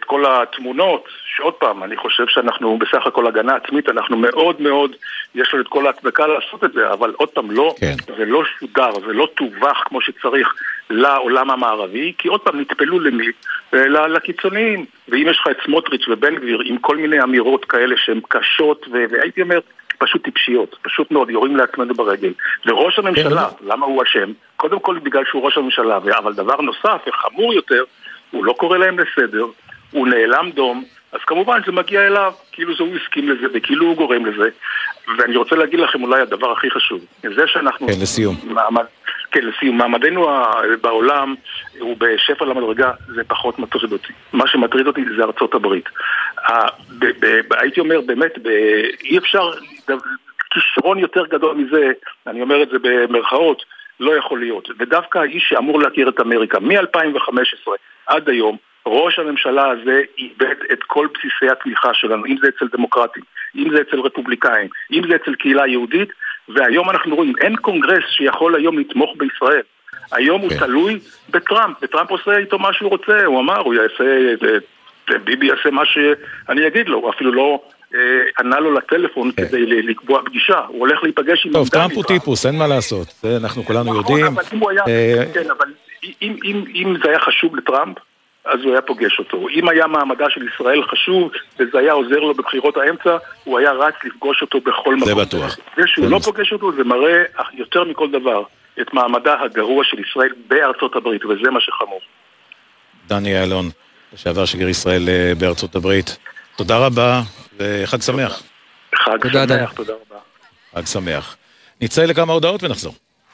כל התמונות, שעוד פעם, אני חושב שאנחנו בסך הכל הגנה עצמית, אנחנו מאוד מאוד, יש לנו את כל ההצדקה לעשות את זה, אבל עוד פעם, לא, כן. זה לא שודר, זה לא תווך כמו שצריך לעולם המערבי, כי עוד פעם נטפלו למי? לקיצוניים. ואם יש לך את סמוטריץ' ובן גביר עם כל מיני אמירות כאלה שהן קשות, והייתי אומר, פשוט טיפשיות, פשוט מאוד, יורים לעצמנו ברגל. וראש הממשלה, למה הוא אשם? קודם כל בגלל שהוא ראש הממשלה, אבל דבר נוסף וחמור יותר, הוא לא קורא להם לסדר, הוא נעלם דום, אז כמובן זה מגיע אליו, כאילו זה הוא הסכים לזה, וכאילו הוא גורם לזה. ואני רוצה להגיד לכם אולי הדבר הכי חשוב, זה שאנחנו... כן, לסיום. מעמד, כן, לסיום. מעמדנו בעולם הוא בשפע למדרגה, זה פחות מטריד אותי. מה שמטריד אותי זה ארצות הברית. הייתי אומר, באמת, אי אפשר... כישרון יותר גדול מזה, אני אומר את זה במרכאות, לא יכול להיות. ודווקא האיש שאמור להכיר את אמריקה, מ-אלפיים וחמש עשרה עד היום, ראש הממשלה הזה איבד את כל בסיסי התמיכה שלנו, אם זה אצל דמוקרטים, אם זה אצל רפובליקאים, אם זה אצל קהילה יהודית, והיום אנחנו רואים, אין קונגרס שיכול היום לתמוך בישראל. היום הוא תלוי בטראמפ, וטראמפ עושה איתו מה שהוא רוצה, הוא אמר, הוא יעשה, ביבי יעשה מה שאני אגיד לו, הוא אפילו לא... ענה לו לטלפון כדי לקבוע פגישה, הוא הולך להיפגש עם... טוב, טראמפ הוא טיפוס, אין מה לעשות, זה אנחנו כולנו יודעים. אבל אם הוא היה, כן, אבל אם זה היה חשוב לטראמפ, אז הוא היה פוגש אותו. אם היה מעמדה של ישראל חשוב, וזה היה עוזר לו בבחירות האמצע, הוא היה רץ לפגוש אותו בכל מקום. זה בטוח. זה שהוא לא פוגש אותו, זה מראה יותר מכל דבר את מעמדה הגרוע של ישראל בארצות הברית, וזה מה שחמור. דני אלון, לשעבר שגריר ישראל בארצות הברית. תודה רבה, וחג שמח. חג שמח, תודה רבה. חג שמח. נצא לכמה הודעות ונחזור.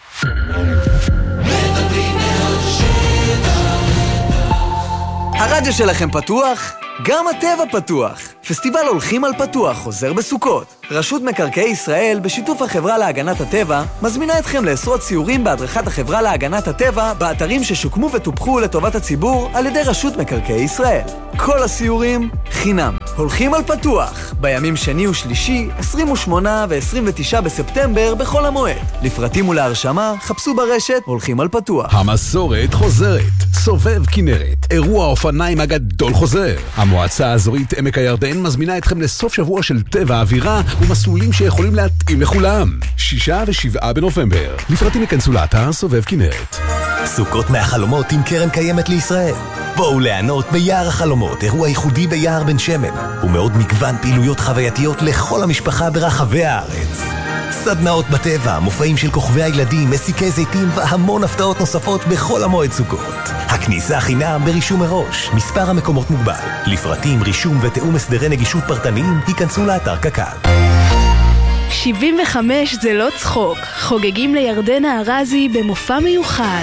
הרדיו שלכם פתוח? גם הטבע פתוח. פסטיבל הולכים על פתוח חוזר בסוכות. רשות מקרקעי ישראל, בשיתוף החברה להגנת הטבע, מזמינה אתכם לעשרות סיורים בהדרכת החברה להגנת הטבע באתרים ששוקמו וטופחו לטובת הציבור על ידי רשות מקרקעי ישראל. כל הסיורים חינם. הולכים על פתוח, בימים שני ושלישי, עשרים ושמונה ו-עשרים ותשעה בספטמבר בכל המועד. לפרטים ולהרשמה, חפשו ברשת הולכים על פתוח. המסורת חוזרת. סובב כנרת, אירוע האופניים הגדול חוזר. המועצה האזורית עמק הירדן מזמינה אתכם לסוף שבוע של טבע אווירה ומסלולים שיכולים להתאים לכולם. שישה ושבעה בנובמבר. לפרטים יכנסו לאתר סובב כנרת. סוכות מהחלומות עם קרן קיימת לישראל. בואו ליהנות ביער החלומות, אירוע ייחודי ביער בן שמן, ומאוד מגוון פעילויות חווייתיות לכל המשפחה ברחבי הארץ. סדנאות בטבע, מופעים של כוכבי הילדים, מסיקי זיתים והמון הפתעות נוספות בכל המועד סוכות. הכניסה חינם ברישום מראש, מספר המקומות מוגבל. לפרטים, רישום ותאום הסדרי נגישות פרטניים, היכנסו לאתר קק"ל. שבעים וחמש זה לא צחוק, חוגגים לירדנה ארזי במופע מיוחד.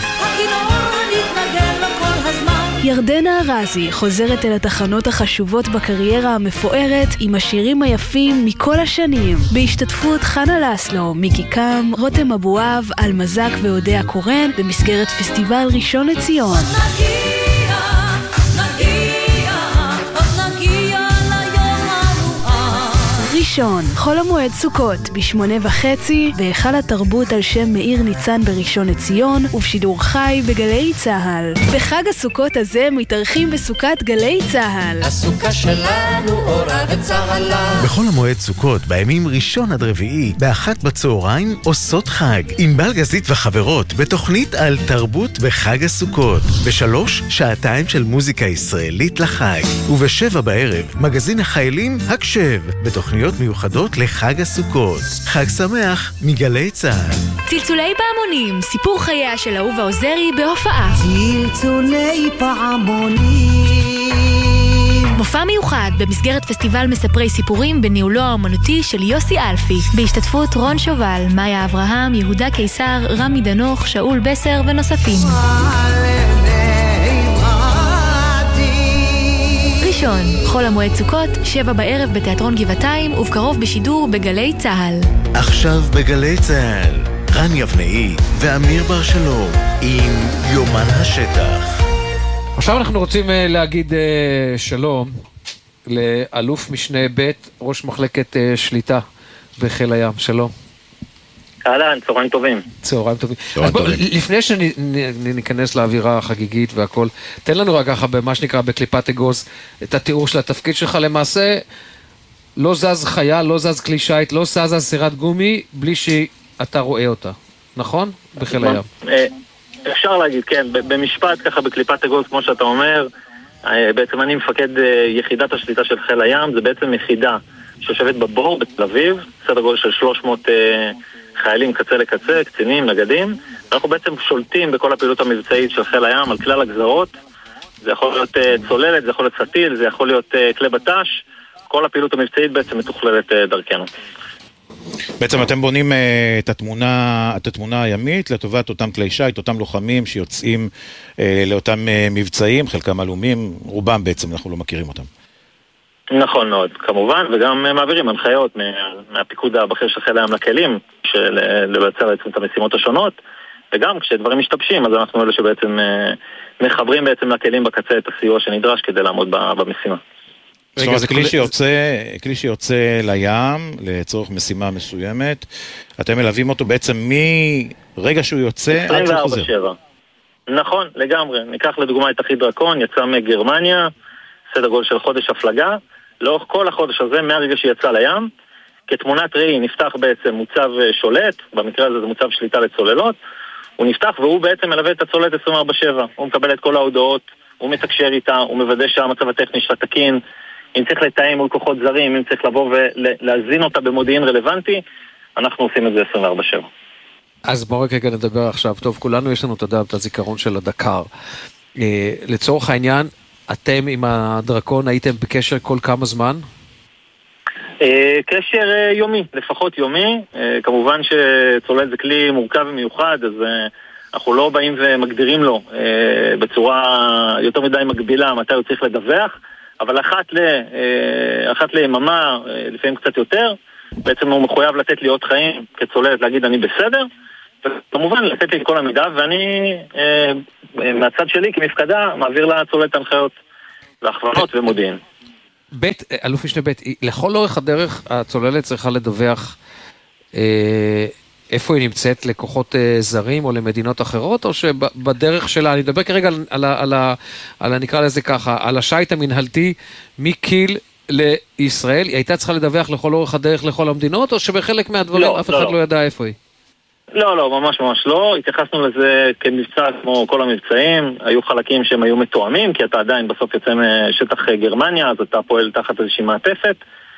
ירדנה ארזי חוזרת אל התחנות החשובות בקריירה המפוארת עם השירים היפים מכל השנים, בהשתתפות חנה לסלו, מיקי קם, רותם אבואב, אלמזק והודיה קורן, במסגרת פסטיבל ראשון לציון. ראשון, חול המועד סוכות, בשמונה וחצי, בהיכל התרבות על שם מאיר ניצן בראשון לציון, ובשידור חי בגלי צהל. בחג הסוכות הזה מתארחים בסוכת גלי צהל. הסוכה שלנו אורה וצהלה. בכל המועד סוכות, בימים ראשון עד רביעי, באחת בצהריים, עושות חג. עם בלגזית וחברות, בתוכנית על תרבות בחג הסוכות. בשלוש, שעתיים של מוזיקה ישראלית לחג. ובשבע בערב, מגזין החיילים הקשב, בתוכניות מיוחדות לחג הסוכות. חג שמח מגלי צהל. צלצולי פעמונים, סיפור חייה של אהובה עוזרי בהופעה. צלצולי פעמונים. מופע מיוחד במסגרת פסטיבל מספרי סיפורים בניהולו האומנותי של יוסי אלפי, בהשתתפות רון שובל, מאיה אברהם, יהודה קיסר, רמי דנוך, שאול בסר ונוספים. ראשון, חול המועד סוכות, שבע בערב בתיאטרון גבעתיים, ובקרוב בשידור בגלי צהל. עכשיו בגלי צהל, רן יבנאי ואמיר בר שלום, עם יומן השטח. עכשיו אנחנו רוצים להגיד שלום לאלוף משנה ב' ראש מחלקת שליטה בחיל הים. שלום. אהלן, צהריים טובים. צהריים טובים. אז בוא, לפני שניכנס לאווירה החגיגית והכל, תן לנו רק ככה, במה שנקרא בקליפת אגוז, את התיאור של התפקיד שלך. למעשה, לא זז חיה, לא זז כלי שייט, לא זז סירת גומי, בלי שאתה רואה אותה. נכון? בחיל הים. אפשר להגיד, כן. במשפט ככה, בקליפת אגוז, כמו שאתה אומר, בעצם אני מפקד יחידת השליטה של חיל הים, זה בעצם יחידה שיושבת בבור בתל אביב, סדר גודל של שלוש מאות חיילים קצה לקצה, קצינים, נגדים. אנחנו בעצם שולטים בכל הפעילות המבצעית של חיל הים על כלל הגזרות. זה יכול להיות צוללת, זה יכול להיות סטיל, זה יכול להיות כלי בטש. כל הפעילות המבצעית בעצם מתוכללת דרכנו. בעצם אתם בונים את התמונה, את התמונה הימית לטובת אותם כלי שייט, אותם לוחמים שיוצאים לאותם מבצעים, חלקם עלומים, רובם בעצם אנחנו לא מכירים אותם. נכון מאוד, כמובן, וגם מעבירים הנחיות מהפיקוד הבכיר של חיל הים לכלים, של לבצע בעצם את המשימות השונות, וגם כשדברים משתבשים, אז אנחנו אלה שבעצם מחברים בעצם לכלים בקצה את הסיוע שנדרש כדי לעמוד במשימה. זאת אומרת, כלי שיוצא, כלי שיוצא לים לצורך משימה מסוימת, אתם מלווים אותו בעצם מרגע שהוא יוצא עד שהוא חוזר. נכון, לגמרי. ניקח לדוגמה את אחי דרקון, יצא מגרמניה, סדר גודל של חודש הפלגה, לאורך כל החודש הזה, מהרגע שיצא לים, כתמונת ראי נפתח בעצם מוצב שולט, במקרה הזה זה מוצב שליטה לצוללות, הוא נפתח והוא בעצם מלווה את הצוללת עשרים וארבע שבע, הוא מקבל את כל ההודעות, הוא מתקשר איתה, הוא מוודא שהמצב הטכני שלה תקין, אם צריך לתאם מול כוחות זרים, אם צריך לבוא ולהזין אותה במודיעין רלוונטי, אנחנו עושים את זה עשרים וארבע שבע. אז בואו רק רגע נדבר עכשיו, טוב, כולנו יש לנו את הזיכרון של הדקר. לצורך העניין, אתם עם הדרקון הייתם בקשר כל כמה זמן? קשר יומי, לפחות יומי. כמובן שצוללת זה כלי מורכב ומיוחד, אז אנחנו לא באים ומגדירים לו בצורה יותר מדי מגבילה מתי הוא צריך לדווח, אבל אחת, ל, אחת ליממה, לפעמים קצת יותר, בעצם הוא מחויב לתת לי עוד חיים כצוללת, להגיד אני בסדר, וכמובן לתת לי את כל המידע, ואני מהצד שלי כמפקדה מעביר לצוללת הנחיות והכוונות ומודיעין. בית, אלוף משנה בית, לכל אורך הדרך הצוללת צריכה לדווח איפה היא נמצאת, לכוחות זרים או למדינות אחרות, או שבדרך שלה, אני מדבר כרגע על, על, על, על נקרא לזה ככה, על השייט המנהלתי מקיל לישראל, היא הייתה צריכה לדווח לכל אורך הדרך לכל המדינות, או שבחלק מהדברים לא, אף אחד לא, לא ידע איפה היא? לא, לא, ממש ממש לא. התייחסנו לזה כמבצע כמו כל המבצעים. היו חלקים שהם היו מתואמים, כי אתה עדיין בסוף יוצא משטח גרמניה, אז אתה פועל תחת איזושהי מעטפת,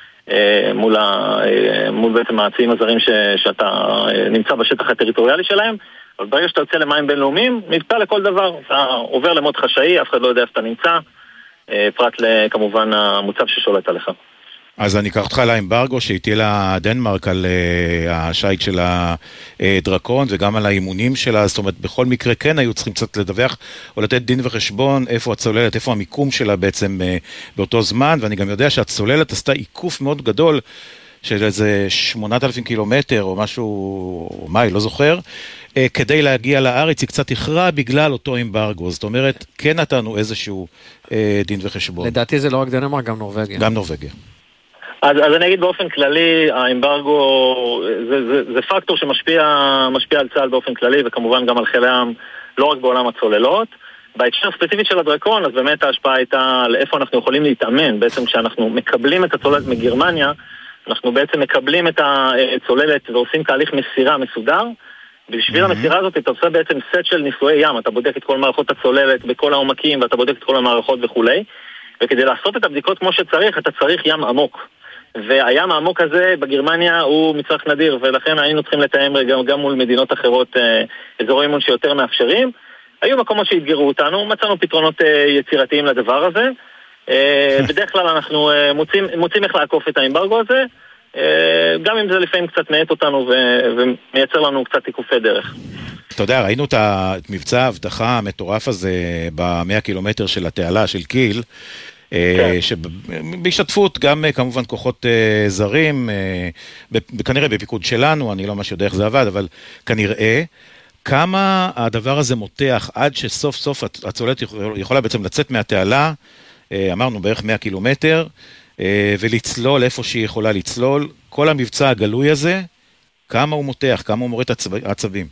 מול, ה, מול בעצם הציים הזרים ש, שאתה נמצא בשטח הטריטוריאלי שלהם. אבל ברגע שאתה יוצא למים בינלאומיים, מבצע לכל דבר. אתה עובר למוד חשאי, אף אחד לא יודע איפה אתה נמצא, פרט לכמובן המוצב ששולט עליך. אז אני אקח אותך לאמברגו שהטילה דנמרק על uh, השייט של הדרקון וגם על האימונים שלה, זאת אומרת בכל מקרה כן היו צריכים קצת לדווח או לתת דין וחשבון איפה הצוללת, איפה המיקום שלה בעצם uh, באותו זמן, ואני גם יודע שהצוללת עשתה עיקוף מאוד גדול של איזה שמונת אלפים קילומטר או משהו, או מה, אני לא זוכר, uh, כדי להגיע לארץ. היא קצת הכרעה בגלל אותו אמברגו, זאת אומרת כן נתנו איזשהו uh, דין וחשבון. לדעתי זה לא רק דנמרק, גם נורווגיה. גם נורווגיה. אז, אז אני אגיד באופן כללי, האמברגו זה, זה, זה פקטור שמשפיע משפיע על צה"ל באופן כללי, וכמובן גם על חיל הים, לא רק בעולם הצוללות. בהקשר ספציפית של הדרקון, אז באמת ההשפעה הייתה על איפה אנחנו יכולים להתאמן. בעצם כשאנחנו מקבלים את הצוללת מגרמניה, אנחנו בעצם מקבלים את הצוללת ועושים תהליך מסירה מסודר. בשביל mm-hmm. המסירה הזאת אתה עושה בעצם סט של ניסויי ים, אתה בודק את כל מערכות הצוללת בכל העומקים, ואתה בודק את כל המערכות וכולי. וכדי לעשות את הבדיקות כמו שצריך, אתה צריך ים עמוק. והים העמוק הזה בגרמניה הוא מצרך נדיר, ולכן היינו צריכים לתאם גם, גם מול מדינות אחרות אזורי אימון שיותר מאפשרים. היו מקומות שהתגרו אותנו, מצאנו פתרונות יצירתיים לדבר הזה. בדרך כלל אנחנו מוצאים, מוצאים איך לעקוף את האמברגו הזה, גם אם זה לפעמים קצת מעט אותנו ומייצר לנו קצת תיקופי דרך. אתה יודע, ראינו את מבצע ההבטחה המטורף הזה במאה קילומטר של התעלה של קיל, שבהשתתפות גם כמובן כוחות זרים, כנראה בפיקוד שלנו, אני לא ממש יודע איך זה עבד, אבל כנראה כמה הדבר הזה מותח עד שסוף סוף הצוללת יכולה בעצם לצאת מהתעלה, אמרנו בערך מאה קילומטר, ולצלול איפה שהיא יכולה לצלול. כל המבצע הגלוי הזה, כמה הוא מותח, כמה הוא מוריד עצבים?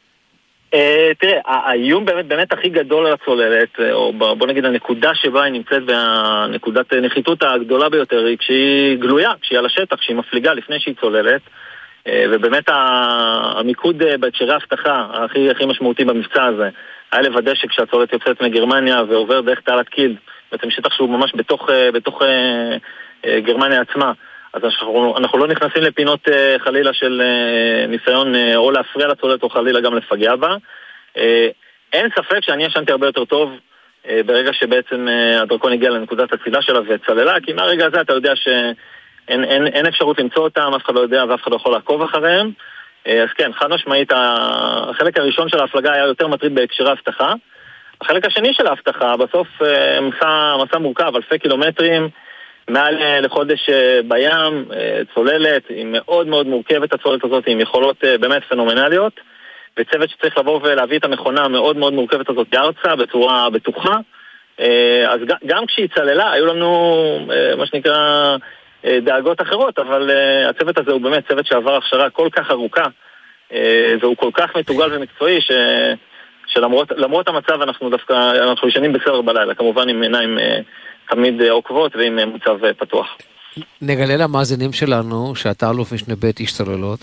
תראה, האיום באמת באמת הכי גדול על הצוללת, או בוא נגיד הנקודה שבה היא נמצאת והנקודת נחיתות הגדולה ביותר היא כשהיא גלויה, כשהיא על השטח, כשהיא מפליגה לפני שהיא צוללת, ובאמת המיקוד בהקשרי ההבטחה הכי הכי משמעותי במבצע הזה היה לוודא שכשהצוללת יוצאת מגרמניה ועובר דרך תעלת קיל, בעצם שטח שהוא ממש בתוך, בתוך גרמניה עצמה, אז אנחנו, אנחנו לא נכנסים לפינות חלילה של ניסיון או להפריע לצוללת או חלילה גם לפגע בה. אין ספק שאני ישנתי הרבה יותר טוב ברגע שבעצם הדרקון הגיע לנקודת הצילה שלה וצללה, כי מהרגע הזה אתה יודע שאין אין, אין אפשרות למצוא אותם, אף אחד לא יודע ואף אחד לא יכול לעקוב אחריהם. אז כן, חד משמעית, החלק הראשון של ההפלגה היה יותר מטריד בהקשרי ההבטחה. החלק השני של ההבטחה, בסוף מסע, מסע מורכב, אלפי קילומטרים, מעל לחודש בים, צוללת, היא מאוד מאוד מורכבת הצוללת הזאת, עם יכולות באמת פנומנליות, וצוות שצריך לבוא ולהביא את המכונה המאוד מאוד מורכבת הזאת בארצה, בצורה בטוחה. אז גם כשהיא צללה, היו לנו, מה שנקרא, דאגות אחרות, אבל הצוות הזה הוא באמת צוות שעבר הכשרה כל כך ארוכה, והוא כל כך מתוגל ומקצועי, ש... שלמרות למרות המצב אנחנו דווקא, אנחנו ישנים בסדר בלילה, כמובן עם עיניים תמיד עוקבות ועם מוצב פתוח. נגלה למאזינים שלנו שאתה אלוף משנה ב' איש צוללות,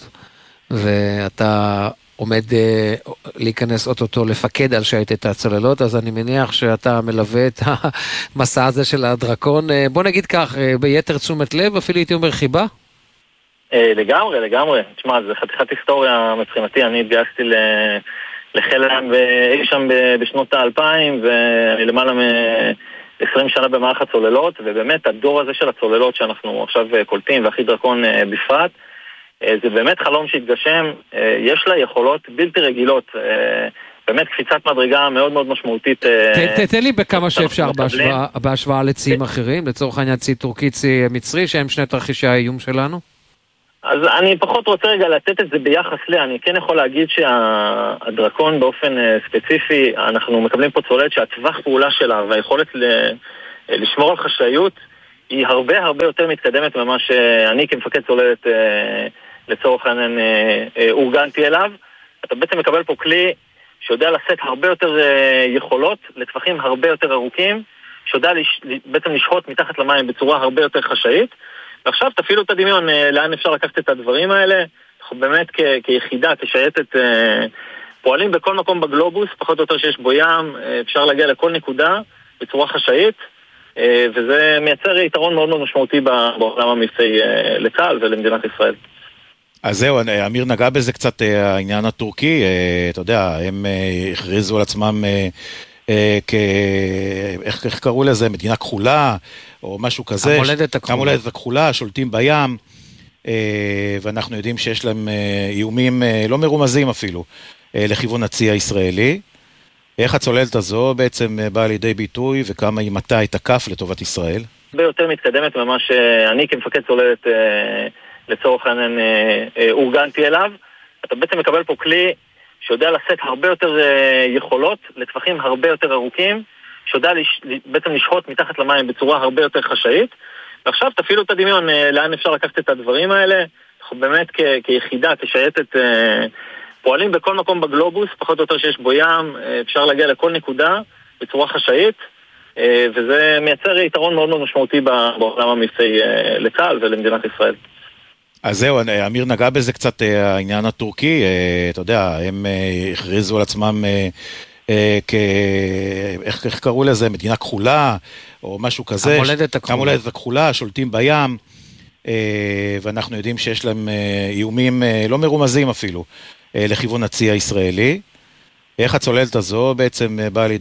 ואתה עומד להיכנס אוטוטו לפקד על שייטת הצוללות, אז אני מניח שאתה מלווה את המסע הזה של הדרקון, בוא נגיד כך, ביתר תשומת לב, אפילו הייתי אומר חיבה? לגמרי, לגמרי. תשמע, זה חתיכת היסטוריה מבחינתי, אני התגייסתי ל... לחיל הים אי שם בשנות האלפיים, ואני למעלה מ-עשרים שנה במערך הצוללות, ובאמת הדור הזה של הצוללות שאנחנו עכשיו קולטים, והכי דרקון בפרט, זה באמת חלום שהתגשם, יש לה יכולות בלתי רגילות, באמת קפיצת מדרגה מאוד מאוד משמעותית. תתן לי בכמה שאפשר בהשוואה לציים אחרים, לצורך העניין צי טורקי, צי מצרי, שהם שני תרחישי האיום שלנו? אז אני פחות רוצה רגע לתת את זה ביחס לי, אני כן יכול להגיד שהדרקון באופן ספציפי, אנחנו מקבלים פה צוללת שהטווח פעולה שלה והיכולת לשמור על חשאיות היא הרבה הרבה יותר מתקדמת ממה שאני כמפקד צוללת לצורך העניין אורגנתי אליו. אתה בעצם מקבל פה כלי שיודע לשאת הרבה יותר יכולות לטווחים הרבה יותר ארוכים, שיודע בעצם לשחוט מתחת למים בצורה הרבה יותר חשאית. ועכשיו תפעילו את הדמיון לאן אפשר לקחת את הדברים האלה. אנחנו באמת כ- כיחידה, כשייטת, פועלים בכל מקום בגלובוס, פחות או יותר שיש בו ים, אפשר להגיע לכל נקודה בצורה חשאית, וזה מייצר יתרון מאוד מאוד משמעותי בעולם המבצעי לצה"ל ולמדינת ישראל. אז זהו, אמיר נגע בזה קצת העניין הטורקי, אתה יודע, הם הכריזו על עצמם כ... איך, איך קראו לזה? מדינה כחולה, או משהו כזה. המולדת הכחולה. המולדת הכחולה, שולטים בים, ואנחנו יודעים שיש להם איומים לא מרומזים אפילו, לכיוון הצי הישראלי. איך הצוללת הזו בעצם באה לידי ביטוי, וכמה היא מטה את הכף לטובת ישראל? הרבה יותר מתקדמת ממה שאני כמפקד צוללת לצורך העניין אורגנתי אליו. אתה בעצם מקבל פה כלי שיודע לשאת הרבה יותר יכולות לטווחים הרבה יותר ארוכים, שיודע לש... בעצם לשחוט מתחת למים בצורה הרבה יותר חשאית. ועכשיו תפעילו את הדמיון לאן אפשר לקחת את הדברים האלה. אנחנו באמת כ... כיחידה, כשייטת, פועלים בכל מקום בגלובוס, פחות או יותר שיש בו ים, אפשר להגיע לכל נקודה בצורה חשאית, וזה מייצר יתרון מאוד מאוד משמעותי בעולם המבצעי לצה"ל ולמדינת ישראל. אז זהו, אמיר נגע בזה קצת העניין הטורקי, אתה יודע, הם הכריזו על עצמם כ... איך, איך קראו לזה? מדינה כחולה, או משהו כזה. המולדת הכחולה. המולדת הכחולה, שולטים בים, ואנחנו יודעים שיש להם איומים לא מרומזים אפילו, לכיוון הצי הישראלי. איך הצוללת הזו בעצם באה לידי